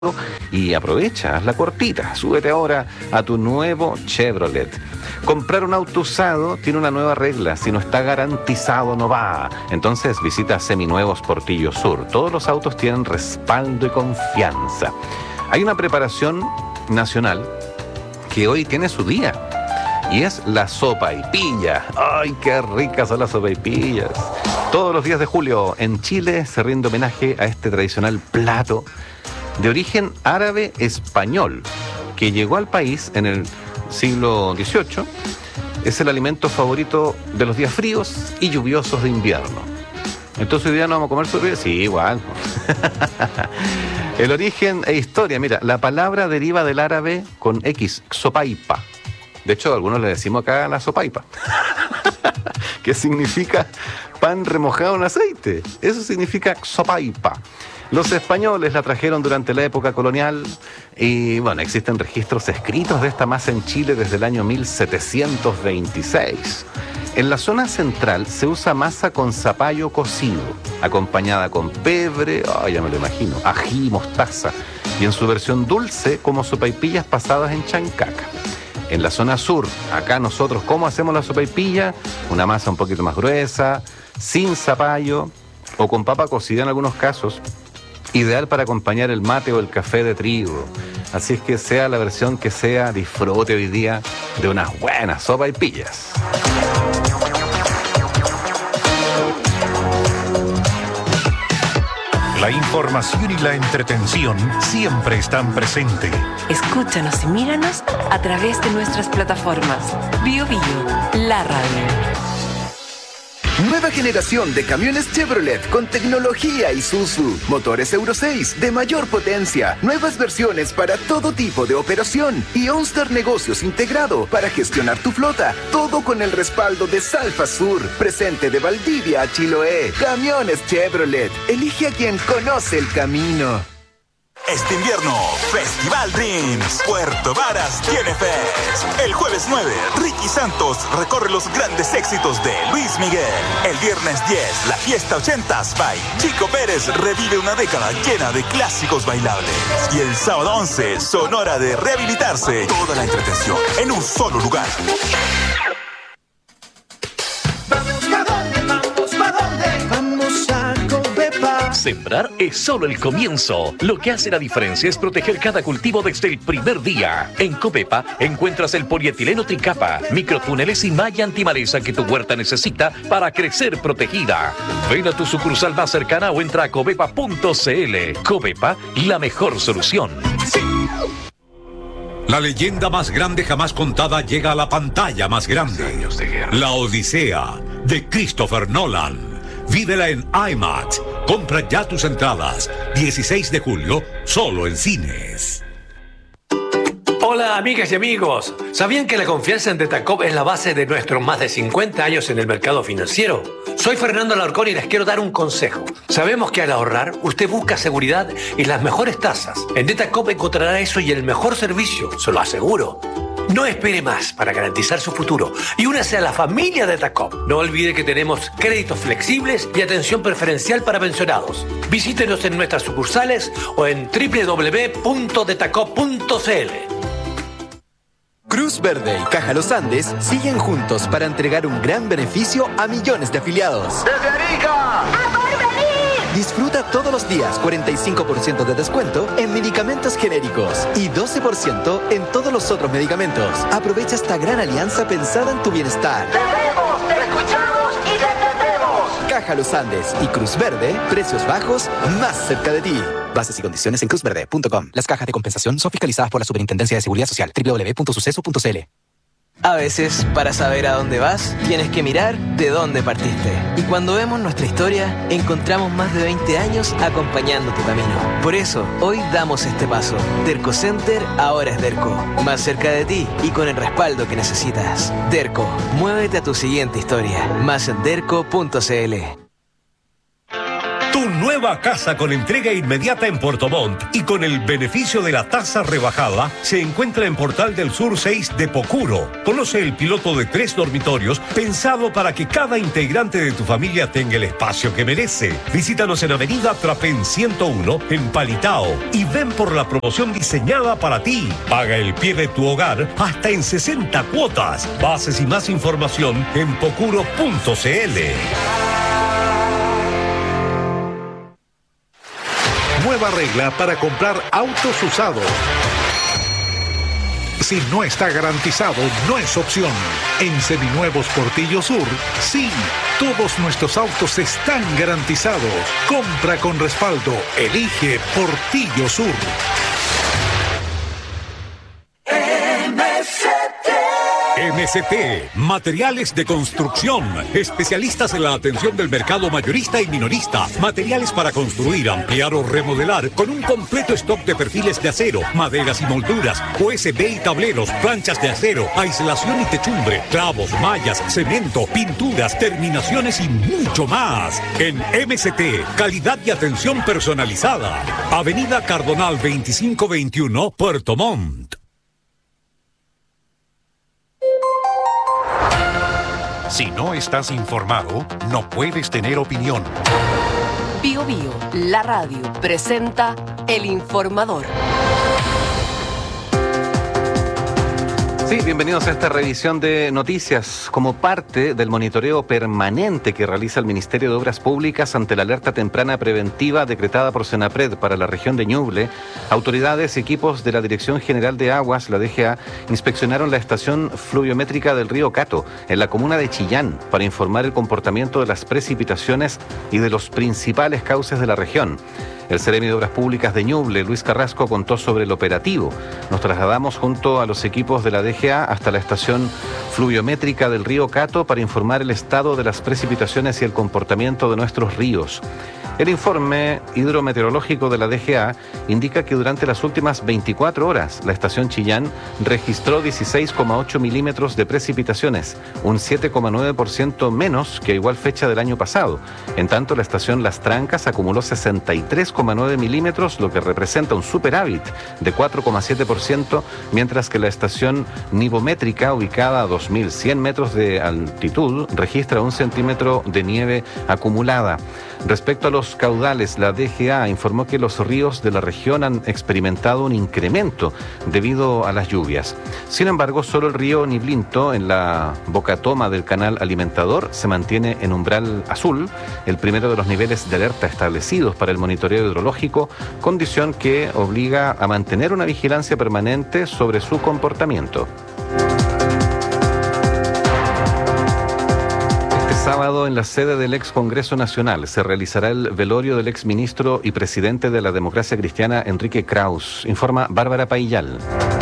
y aprovecha, haz la cortita, súbete ahora a tu nuevo Chevrolet. Comprar un auto usado tiene una nueva regla: si no está garantizado no va. Entonces visita Seminuevos Portillo Sur. Todos los autos tienen respaldo y confianza. Hay una preparación nacional que hoy tiene su día y es la sopaipilla. ¡Ay, qué ricas son las sopaipillas! Todos los días de julio en Chile se rinde homenaje a este tradicional plato de origen árabe-español que llegó al país en el siglo XVIII. Es el alimento favorito de los días fríos y lluviosos de invierno. Entonces hoy día no vamos a comer sopaipilla. Sí, igual. El origen e historia. Mira, la palabra deriva del árabe con X, sopaipa. De hecho, algunos le decimos acá la sopaipa, que significa pan remojado en aceite. Eso significa sopaipa. Los españoles la trajeron durante la época colonial y, bueno, existen registros escritos de esta masa en Chile desde el año 1726. En la zona central se usa masa con zapallo cocido, acompañada con pebre, ya me lo imagino, ají, mostaza, y en su versión dulce como sopaipillas pasadas en chancaca. En la zona sur, acá nosotros, ¿cómo hacemos la sopaipilla? Una masa un poquito más gruesa, sin zapallo o con papa cocida en algunos casos, ideal para acompañar el mate o el café de trigo. Así es que sea la versión que sea, disfrute hoy día de unas buenas sopaipillas. La información y la entretención siempre están presentes. Escúchanos y míranos a través de nuestras plataformas. Bio Bio, la radio. Nueva generación de camiones Chevrolet con tecnología Isuzu. Motores Euro 6 de mayor potencia. Nuevas versiones para todo tipo de operación. Y OnStar Negocios integrado para gestionar tu flota. Todo con el respaldo de Salfa Sur. Presente de Valdivia a Chiloé. Camiones Chevrolet. Elige a quien conoce el camino. Este invierno, Festival Dreams, Puerto Varas tiene Fest. El jueves 9, Ricky Santos recorre los grandes éxitos de Luis Miguel. El viernes 10, la fiesta 80s by Chico Pérez revive una década llena de clásicos bailables. Y el sábado 11, Sonora de rehabilitarse. Toda la entretención en un solo lugar. Sembrar es solo el comienzo. Lo que hace la diferencia es proteger cada cultivo desde el primer día. En Covepa encuentras el polietileno tricapa, microtúneles y malla antimaleza que tu huerta necesita para crecer protegida. Ven a tu sucursal más cercana o entra a covepa.cl. Covepa, la mejor solución. Sí. La leyenda más grande jamás contada llega a la pantalla más grande. La Odisea, de Christopher Nolan. Vívela en IMAX. Compra ya tus entradas. 16 de julio, solo en cines. Hola, amigas y amigos. ¿Sabían que la confianza en Detacop es la base de nuestros más de 50 años en el mercado financiero? Soy Fernando Alarcón y les quiero dar un consejo. Sabemos que al ahorrar, usted busca seguridad y las mejores tasas. En Detacop encontrará eso y el mejor servicio, se lo aseguro. No espere más para garantizar su futuro y únase a la familia de Detacop. No olvide que tenemos créditos flexibles y atención preferencial para pensionados. Visítenos en nuestras sucursales o en www.detacop.cl. Cruz Verde y Caja Los Andes siguen juntos para entregar un gran beneficio a millones de afiliados. ¡Desde Arica! ¡A Porvenir! Disfruta todos los días 45% de descuento en medicamentos genéricos y 12% en todos los otros medicamentos. Aprovecha esta gran alianza pensada en tu bienestar. ¡Te vemos, te escuchamos y te entendemos! Caja Los Andes y Cruz Verde, precios bajos más cerca de ti. Bases y condiciones en cruzverde.com. Las cajas de compensación son fiscalizadas por la Superintendencia de Seguridad Social. www.suceso.cl. A veces, para saber a dónde vas, tienes que mirar de dónde partiste. Y cuando vemos nuestra historia, encontramos más de 20 años acompañando tu camino. Por eso, hoy damos este paso. Derco Center ahora es Derco. Más cerca de ti y con el respaldo que necesitas. Derco, muévete a tu siguiente historia. Más en derco.cl. Tu nueva casa con entrega inmediata en Puerto Montt y con el beneficio de la tasa rebajada se encuentra en Portal del Sur 6 de Pocuro. Conoce el piloto de 3 dormitorios pensado para que cada integrante de tu familia tenga el espacio que merece. Visítanos en Avenida Trapén 101 en Palitao y ven por la promoción diseñada para ti. Paga el pie de tu hogar hasta en 60 cuotas. Bases y más información en pocuro.cl. Nueva regla para comprar autos usados. Si no está garantizado, no es opción. En Seminuevos Portillo Sur, sí, todos nuestros autos están garantizados. Compra con respaldo. Elige Portillo Sur. MST, materiales de construcción, especialistas en la atención del mercado mayorista y minorista, materiales para construir, ampliar o remodelar, con un completo stock de perfiles de acero, maderas y molduras, OSB y tableros, planchas de acero, aislación y techumbre, clavos, mallas, cemento, pinturas, terminaciones y mucho más. En MST, calidad y atención personalizada. Avenida Cardonal 2521, Puerto Montt. Si no estás informado, no puedes tener opinión. Bio Bio, la radio, presenta El Informador. Sí, bienvenidos a esta revisión de noticias. Como parte del monitoreo permanente que realiza el Ministerio de Obras Públicas ante la alerta temprana preventiva decretada por Senapred para la región de Ñuble, autoridades y equipos de la Dirección General de Aguas, la DGA, inspeccionaron la estación fluviométrica del río Cato, en la comuna de Chillán, para informar el comportamiento de las precipitaciones y de los principales cauces de la región. El Seremi de Obras Públicas de Ñuble, Luis Carrasco, contó sobre el operativo. Nos trasladamos junto a los equipos de la DGA hasta la estación fluviométrica del río Cato para informar el estado de las precipitaciones y el comportamiento de nuestros ríos. El informe hidrometeorológico de la DGA indica que durante las últimas 24 horas la estación Chillán registró 16,8 milímetros de precipitaciones, un 7,9% menos que a igual fecha del año pasado. En tanto, la estación Las Trancas acumuló 63,9 milímetros, lo que representa un superávit de 4,7%, mientras que la estación nivométrica, ubicada a 2.100 metros de altitud, registra 1 centímetro de nieve acumulada. Respecto a los caudales, la DGA informó que los ríos de la región han experimentado un incremento debido a las lluvias. Sin embargo, solo el río Niblinto, en la bocatoma del canal alimentador, se mantiene en umbral azul, el primero de los niveles de alerta establecidos para el monitoreo hidrológico, condición que obliga a mantener una vigilancia permanente sobre su comportamiento. Sábado, en la sede del ex Congreso Nacional, se realizará el velorio del ex ministro y presidente de la Democracia Cristiana, Enrique Kraus, informa Bárbara Paillal.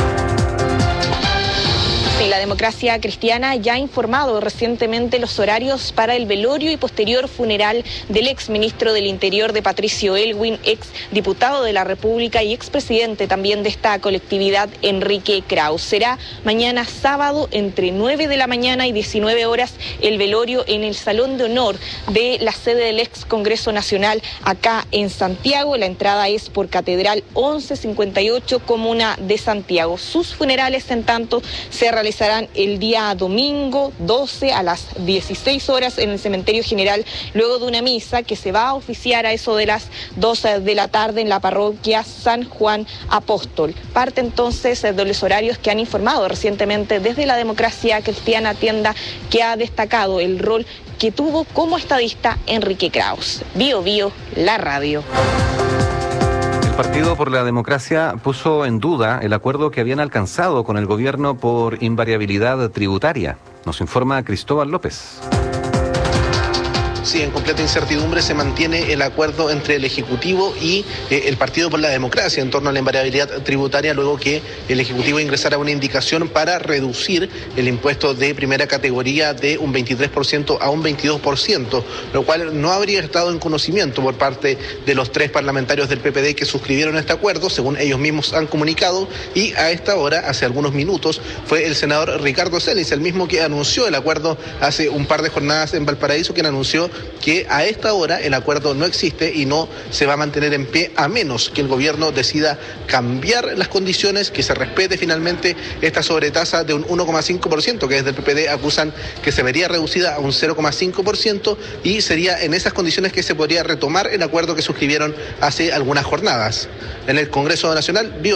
Sí, la Democracia Cristiana ya ha informado recientemente los horarios para el velorio y posterior funeral del ex ministro del Interior de Patricio Elwin, ex diputado de la República y expresidente también de esta colectividad, Enrique Kraus. Será mañana sábado entre 9 de la mañana y 19 horas el velorio en el Salón de Honor de la sede del ex Congreso Nacional acá en Santiago. La entrada es por Catedral 1158, Comuna de Santiago. Sus funerales, en tanto, se realizarán el día domingo 12 a las 16 horas en el Cementerio General, luego de una misa que se va a oficiar a eso de las 12 de la tarde en la parroquia San Juan Apóstol. Parte entonces de los horarios que han informado recientemente desde la Democracia Cristiana, tienda que ha destacado el rol que tuvo como estadista Enrique Kraus. Bio Bio, la radio. El Partido por la Democracia puso en duda el acuerdo que habían alcanzado con el gobierno por invariabilidad tributaria. Nos informa Cristóbal López. Sí, en completa incertidumbre se mantiene el acuerdo entre el Ejecutivo y el Partido por la Democracia en torno a la invariabilidad tributaria, luego que el Ejecutivo ingresara una indicación para reducir el impuesto de primera categoría de un 23% a un 22%, lo cual no habría estado en conocimiento por parte de los 3 parlamentarios del PPD que suscribieron este acuerdo, según ellos mismos han comunicado, y a esta hora, hace algunos minutos, fue el senador Ricardo Celis, el mismo que anunció el acuerdo hace un par de jornadas en Valparaíso, quien anunció que a esta hora el acuerdo no existe y no se va a mantener en pie a menos que el gobierno decida cambiar las condiciones, que se respete finalmente esta sobretasa de un 1,5%, que desde el PPD acusan que se vería reducida a un 0,5%, y sería en esas condiciones que se podría retomar el acuerdo que suscribieron hace algunas jornadas. En el Congreso Nacional,